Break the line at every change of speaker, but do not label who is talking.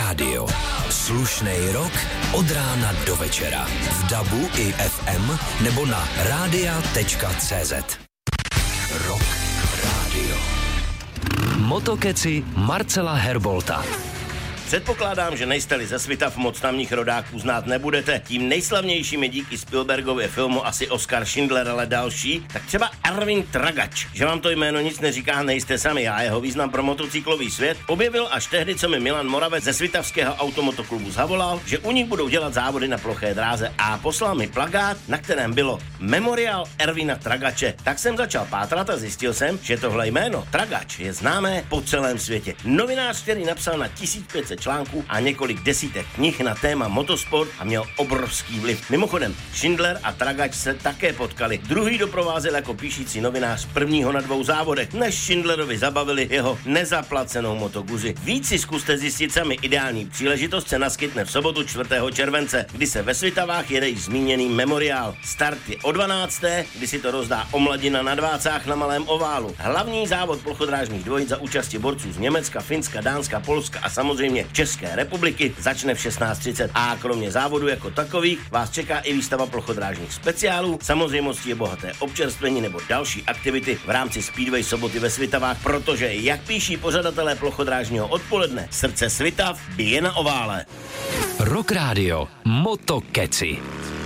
Radio. Slušnej rock od rána do večera. V DABu i FM nebo na radia.cz. Rock Radio. Motokeci Marcela Herbolta.
Předpokládám, že nejste-li ze Svitav, moc tamních rodáků znát nebudete. Tím nejslavnějším je díky Spielbergově filmu asi Oskar Schindler, ale další, tak třeba Erwin Tragač. Že vám to jméno nic neříká, nejste sami. Já jeho význam pro motocyklový svět objevil až tehdy, co mi Milan Moravec ze svitavského automotoklubu zavolal, že u nich budou dělat závody na ploché dráze a poslal mi plakát, na kterém bylo Memoriál Erwina Tragače. Tak jsem začal pátrat a zjistil jsem, že tohle jméno Tragač je známé po celém světě. Novinář, který napsal na 1500 článků a několik desítek knih na téma motosport a měl obrovský vliv. Mimochodem, Schindler a Tragač se také potkali. Druhý doprovázel jako píšící novinář prvního na 2 závodech, než Schindlerovi zabavili jeho nezaplacenou motoguzi. Víc si zkuste zjistit sami. Ideální příležitost se naskytne v sobotu 4. července, kdy se ve Svitavách jede již zmíněný Memoriál. Start je o 12., kdy si to rozdá omladina na dvácách na malém oválu. Hlavní závod plochodrážních dvojic za účasti borců z Německa, Finska, Dánska, Polska a samozřejmě České republiky začne v 16:30 a kromě závodu jako takových vás čeká i výstava plochodrážních speciálů, samozřejmostí je bohaté občerstvení nebo další aktivity v rámci Speedway soboty ve Svitavách, protože, jak píší pořadatelé plochodrážního odpoledne, srdce Svitav bije na ovále.
Rock Radio Motokeci.